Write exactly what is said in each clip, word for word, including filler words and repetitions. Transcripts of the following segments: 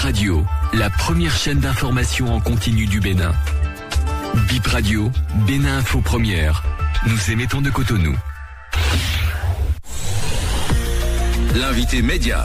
Radio, la première chaîne d'information en continu du Bénin. Bip Radio, Bénin Info Première. Nous émettons de Cotonou. L'invité média.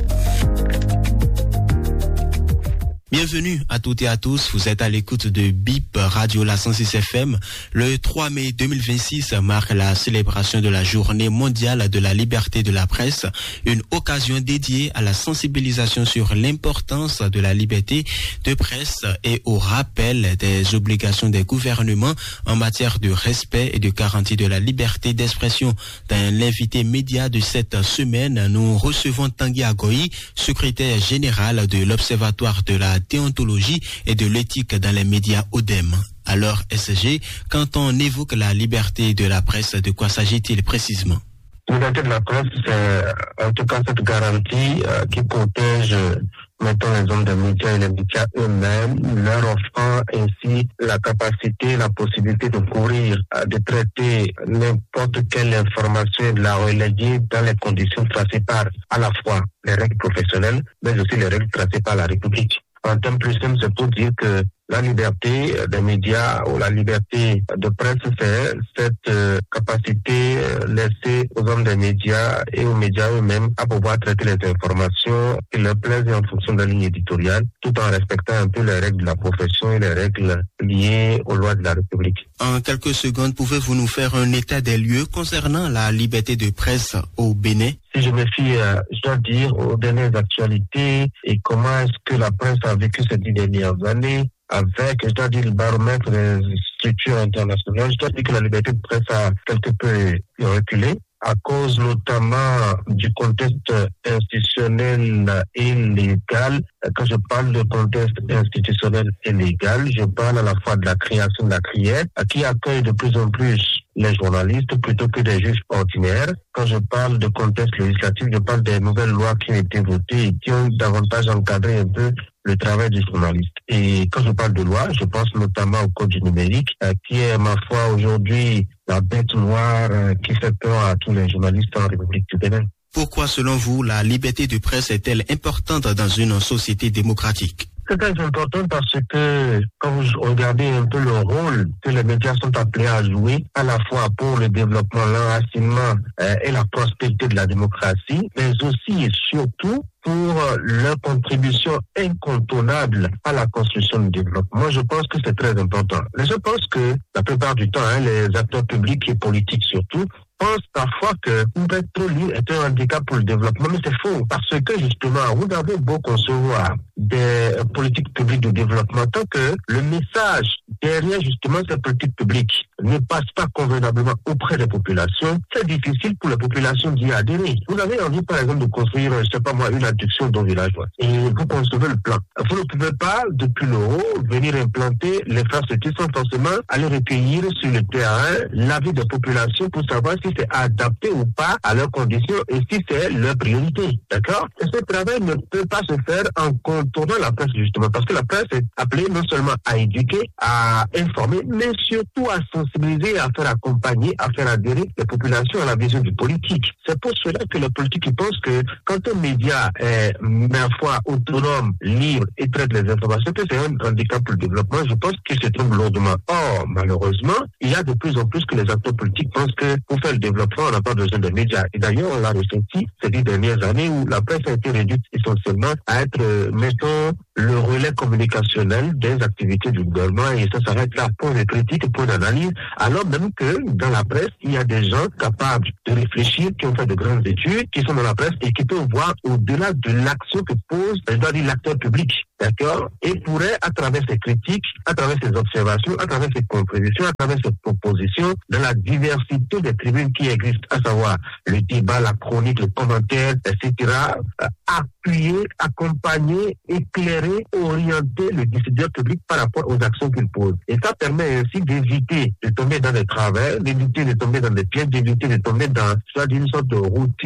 Bienvenue à toutes et à tous, vous êtes à l'écoute de Bip Radio la cent six F M. Le trois mai deux mille vingt-six marque la célébration de la journée mondiale de la liberté de la presse, une occasion dédiée à la sensibilisation sur l'importance de la liberté de presse et au rappel des obligations des gouvernements en matière de respect et de garantie de la liberté d'expression. Dans l'invité média de cette semaine, nous recevons Tanguy Agoyi, secrétaire général de l'Observatoire de la déontologie et de l'éthique dans les médias O D E M. Alors, S G, quand on évoque la liberté de la presse, de quoi s'agit-il précisément? La liberté de la presse, c'est en tout cas cette garantie euh, qui protège euh, maintenant les hommes des médias et les médias eux-mêmes, leur offrant ainsi la capacité, la possibilité de courir, euh, de traiter n'importe quelle information et de la relayer dans les conditions tracées par à la fois les règles professionnelles, mais aussi les règles tracées par la République. En termes plus simples, c'est pour dire que la liberté des médias ou la liberté de presse, c'est cette euh, capacité laissée aux hommes des médias et aux médias eux-mêmes à pouvoir traiter les informations qui leur plaisent en fonction de la ligne éditoriale, tout en respectant un peu les règles de la profession et les règles liées aux lois de la République. En quelques secondes, pouvez-vous nous faire un état des lieux concernant la liberté de presse au Bénin? Si je me fie, euh, je dois dire, aux dernières actualités et comment est-ce que la presse a vécu ces dix dernières années, avec, je dois dire, le baromètre des structures internationales, je dois dire que la liberté de presse a quelque peu reculé, à cause notamment du contexte institutionnel et légal. Quand je parle de contexte institutionnel et légal, je parle à la fois de la création de la C R I E R, qui accueille de plus en plus les journalistes plutôt que des juges ordinaires. Quand je parle de contexte législatif, je parle des nouvelles lois qui ont été votées et qui ont davantage encadré un peu le travail des journalistes. Et quand je parle de loi, je pense notamment au code du numérique, euh, qui est, ma foi, aujourd'hui la bête noire euh, qui fait peur à tous les journalistes en République du Bénin. Pourquoi, selon vous, la liberté de presse est-elle importante dans une société démocratique? C'est très important parce que quand vous regardez un peu le rôle que les médias sont appelés à jouer, à la fois pour le développement, l'enracinement euh, et la prospérité de la démocratie, mais aussi et surtout pour leur contribution incontournable à la construction du développement. Moi, je pense que c'est très important. Mais je pense que la plupart du temps, hein, les acteurs publics et politiques surtout, pensent parfois que être trop libre est un handicap pour le développement, mais c'est faux, parce que justement, vous avez beau concevoir des politiques publiques de développement, tant que le message derrière justement ces politiques publiques ne passe pas convenablement auprès des populations, c'est difficile pour les populations d'y adhérer. Vous avez envie, par exemple, de construire, je sais pas moi, une adduction d'eau villageoise, et vous concevez le plan. Vous ne pouvez pas, depuis le haut, venir implanter l'infrastructure sans forcément aller recueillir sur le terrain l'avis des populations pour savoir si c'est adapté ou pas à leurs conditions et si c'est leur priorité. D'accord? Et ce travail ne peut pas se faire en contournant la presse, justement, parce que la presse est appelée non seulement à éduquer, à informer, mais surtout à sensibiliser, à faire accompagner, à faire adhérer les populations à la vision du politique. C'est pour cela que les politiques pensent que quand un média est, ma foi, autonome, libre et traite les informations, que c'est un handicap pour le développement, je pense qu'il se trompe lourdement. Or, malheureusement, il y a de plus en plus que les acteurs politiques pensent que pour faire le développement, on n'a pas besoin de médias. Et d'ailleurs, on l'a ressenti ces dix dernières années où la presse a été réduite essentiellement à être, euh, mettons, le relais communicationnel des activités du gouvernement, et ça s'arrête là, point de critique, point d'analyse, alors même que dans la presse, il y a des gens capables de réfléchir, qui ont fait de grandes études, qui sont dans la presse et qui peuvent voir au-delà de l'action que pose, je dois dire, l'acteur public. D'accord? Et pourrait, à travers ces critiques, à travers ces observations, à travers ces contributions, à travers ces propositions, dans la diversité des tribunes qui existent, à savoir le débat, la chronique, le commentaire, et cetera, euh, appuyer, accompagner, éclairer, orienter le décideur public par rapport aux actions qu'il pose. Et ça permet ainsi d'éviter de tomber dans des travers, d'éviter de tomber dans des pièges, d'éviter de tomber dans, soit d'une sorte de routine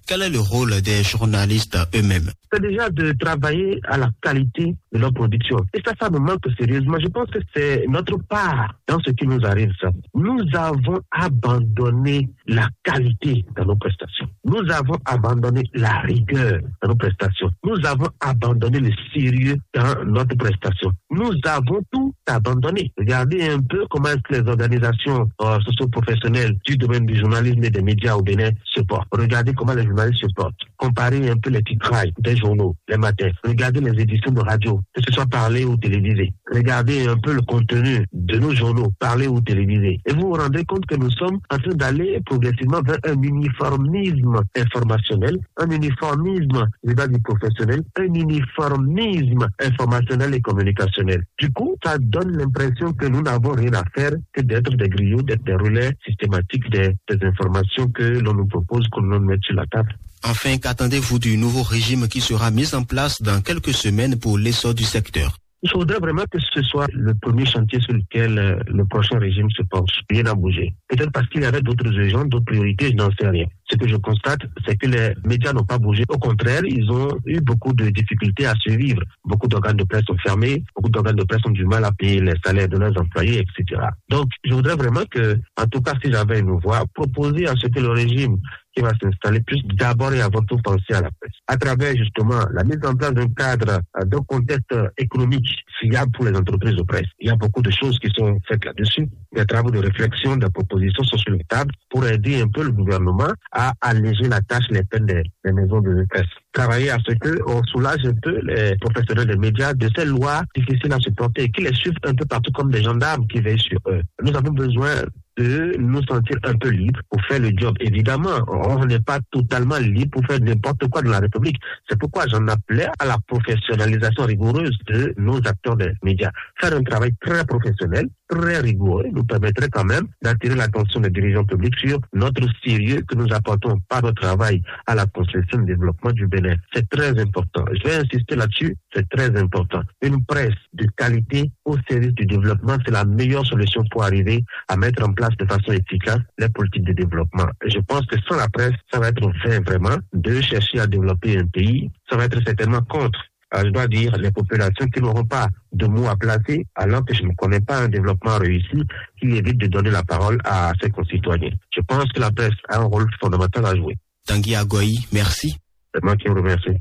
Quel est le rôle des journalistes eux-mêmes? C'est déjà de travailler à la qualité de leur production. Et ça, ça me manque sérieusement. Je pense que c'est notre part dans ce qui nous arrive, ça. Nous avons abandonné la qualité dans nos prestations. Nous avons abandonné la rigueur dans nos prestations. Nous avons abandonné le sérieux dans notre prestation. Nous avons tout abandonné. Regardez un peu comment est-ce que les organisations euh, socio-professionnelles du domaine du journalisme et des médias au Bénin se portent. Regardez comment les journalistes se portent. Comparez un peu les titrailles des journaux, les matins. Regardez les éditions de radio, que ce soit parlé ou télévisé. Regardez un peu le contenu de nos journaux, parlé ou télévisé. Et vous vous rendez compte que nous sommes en train d'aller progressivement vers un uniformisme informationnel, un uniformisme du professionnel, un uniformisme informationnel et communicationnel. Du coup, ça donne l'impression que nous n'avons rien à faire que d'être des griots, d'être des relais systématiques des, des informations que l'on nous propose, que l'on met sur la table. Enfin, qu'attendez-vous du nouveau régime qui sera mis en place dans quelques semaines pour l'essor du secteur? Je voudrais vraiment que ce soit le premier chantier sur lequel euh, le prochain régime se penche. Rien n'a bougé. Peut-être parce qu'il y avait d'autres urgences, d'autres priorités, je n'en sais rien. Ce que je constate, c'est que les médias n'ont pas bougé. Au contraire, ils ont eu beaucoup de difficultés à survivre. Beaucoup d'organes de presse sont fermés, beaucoup d'organes de presse ont du mal à payer les salaires de leurs employés, et cetera. Donc, je voudrais vraiment que, en tout cas, si j'avais une voix, proposer à ce que le régime qui va s'installer puisse d'abord et avant tout penser à la presse. À travers, justement, la mise en place d'un cadre, d'un contexte économique fiable pour les entreprises de presse. Il y a beaucoup de choses qui sont faites là-dessus. Des travaux de réflexion, des propositions sont sur la table pour aider un peu le gouvernement à alléger la tâche, les peines des, des maisons de presse. Travailler à ce qu'on soulage un peu les professionnels des médias de ces lois difficiles à supporter et qu'ils les suivent un peu partout comme des gendarmes qui veillent sur eux. Nous avons besoin de nous sentir un peu libres pour faire le job. Évidemment, on n'est pas totalement libre pour faire n'importe quoi dans la République. C'est pourquoi j'en appelais à la professionnalisation rigoureuse de nos acteurs des médias. Faire un travail très professionnel, très rigoureux, nous permettrait quand même d'attirer l'attention des dirigeants publics sur notre sérieux que nous apportons par notre travail à la construction et au développement du Bénin. C'est très important. Je vais insister là-dessus, c'est très important. Une presse de qualité au service du développement, c'est la meilleure solution pour arriver à mettre en place de façon efficace les politiques de développement. Et je pense que sans la presse, ça va être fait vraiment de chercher à développer un pays. Ça va être certainement contre, euh, je dois dire, les populations qui n'auront pas de mots à placer, alors que je ne connais pas un développement réussi qui évite de donner la parole à ses concitoyens. Je pense que la presse a un rôle fondamental à jouer. Tanguy Agoy, merci. C'est moi qui vous remercie.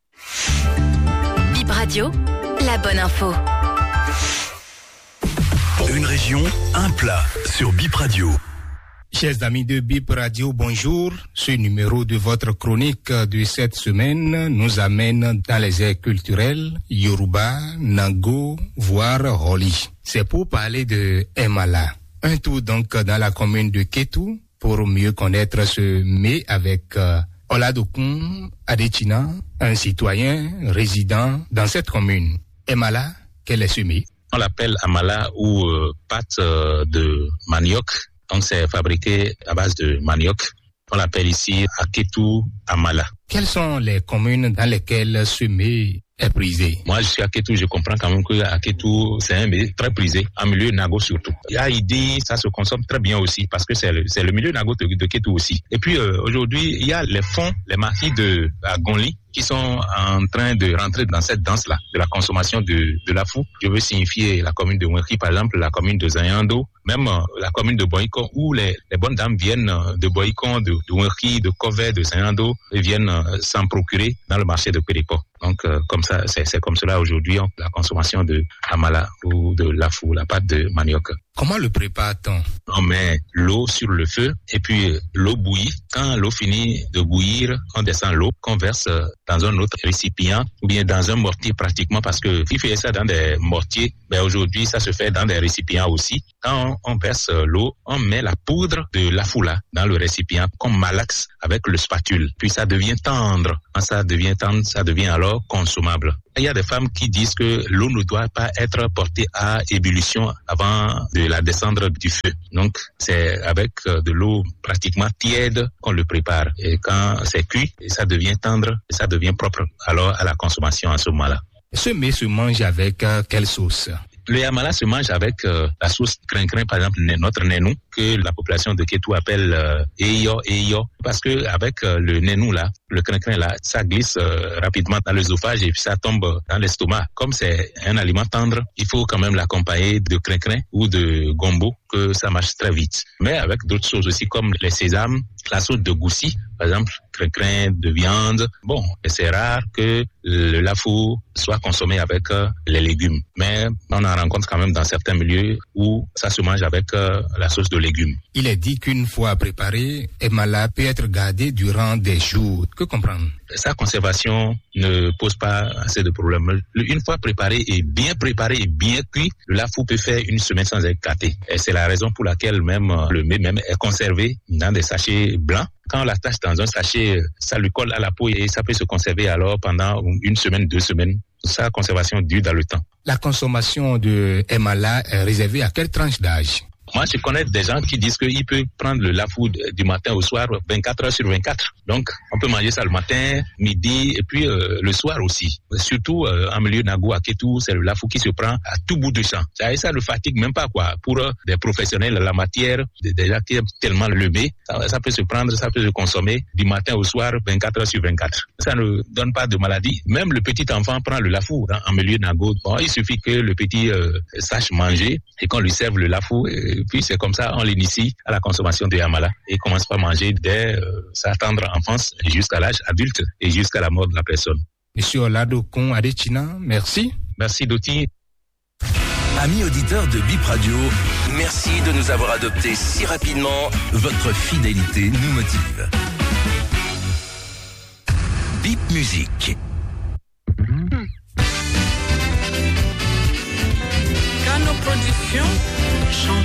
Bip Radio, la bonne info. Une région, un plat sur Bip Radio. Chers amis de Bip Radio, bonjour. Ce numéro de votre chronique de cette semaine nous amène dans les aires culturelles Yoruba, Nango, voire Holi. C'est pour parler de Emala. Un tour donc dans la commune de Kétou pour mieux connaître ce mets avec euh, Oladokun Adechina, un citoyen résident dans cette commune. Emala, quel est ce mets? On l'appelle amala ou euh, pâte euh, de manioc. Donc c'est fabriqué à base de manioc. On l'appelle ici Aketou amala. Quelles sont les communes dans lesquelles ce mets est prisé? Moi, je suis à Kétou, je comprends quand même que à Kétou, c'est un mets très prisé, en milieu Nago surtout. Et à Idi, ça se consomme très bien aussi, parce que c'est le, c'est le milieu Nago de, de Kétou aussi. Et puis, euh, aujourd'hui, il y a les fonds, les marquis de à Gonli, qui sont en train de rentrer dans cette danse-là, de la consommation de, de la fou. Je veux signifier la commune de Mouéki, par exemple, la commune de Zayando, même euh, la commune de Boïkon, où les, les bonnes dames viennent de Boïkon, de, de Mouéki, de Kové, de Zayando, et viennent euh, s'en procurer dans le marché de Péripo. Donc, euh, comme ça, c'est, c'est comme cela aujourd'hui, on, la consommation de amala ou de la fou, la pâte de manioc. Comment le prépare-t-on? On met l'eau sur le feu et puis l'eau bouillit. Quand l'eau finit de bouillir, on descend l'eau, qu'on verse dans un autre récipient ou bien dans un mortier pratiquement, parce que il fait ça dans des mortiers, mais aujourd'hui ça se fait dans des récipients aussi. Quand on, on verse l'eau, on met la poudre de la foula dans le récipient qu'on malaxe avec le spatule. Puis ça devient tendre. Quand ça devient tendre, ça devient alors consommable. Il y a des femmes qui disent que l'eau ne doit pas être portée à ébullition avant de la descendre du feu. Donc, c'est avec de l'eau pratiquement tiède qu'on le prépare. Et quand c'est cuit, ça devient tendre, et ça devient propre alors à la consommation à ce moment-là. Ce mets se mange avec euh, quelle sauce? Le yamala se mange avec euh, la sauce crin-crin, par exemple, notre nénou. que la population de Kétou appelle euh, Eyo, Eyo, parce que avec euh, le nénou là, le crin-crin là, ça glisse euh, rapidement dans l'œsophage et puis ça tombe dans l'estomac. Comme c'est un aliment tendre, il faut quand même l'accompagner de crin-crin ou de gombo, que ça marche très vite. Mais avec d'autres choses aussi comme les sésames, la sauce de goussi, par exemple, crin-crin de viande. Bon, c'est rare que le lafou soit consommé avec euh, les légumes. Mais on en rencontre quand même dans certains milieux où ça se mange avec euh, la sauce de légumes. Il est dit qu'une fois préparé, Emala peut être gardé durant des jours. Que comprendre? Sa conservation ne pose pas assez de problèmes. Une fois préparé et bien préparé et bien cuit, le lafou peut faire une semaine sans être gâté. Et c'est la raison pour laquelle même le mets même est conservé dans des sachets blancs. Quand on l'attache dans un sachet, ça lui colle à la peau et ça peut se conserver alors pendant une semaine, deux semaines. Sa conservation dure dans le temps. La consommation de Emala est réservée à quelle tranche d'âge? Moi, je connais des gens qui disent qu'il peut prendre le lafou du matin au soir, vingt-quatre heures sur vingt-quatre. Donc, on peut manger ça le matin, midi, et puis euh, le soir aussi. Surtout euh, en milieu Nagou à Kétou, c'est le lafou qui se prend à tout bout de champ. Ça, ça ne fatigue même pas, quoi. Pour euh, des professionnels, la matière, des gens qui aiment tellement le mets, ça, ça peut se prendre, ça peut se consommer du matin au soir, vingt-quatre heures sur vingt-quatre. Ça ne donne pas de maladie. Même le petit enfant prend le lafou hein, en milieu Nagou. Bon, il suffit que le petit euh, sache manger et qu'on lui serve le lafou. Et, Et puis c'est comme ça, on l'initie à la consommation de Amala et commence par manger dès euh, sa tendre enfance jusqu'à l'âge adulte et jusqu'à la mort de la personne. Monsieur Olado Kon Adechina, merci. Merci Doti. Amis auditeurs de Bip Radio, merci de nous avoir adoptés si rapidement. Votre fidélité nous motive. Bip Musique.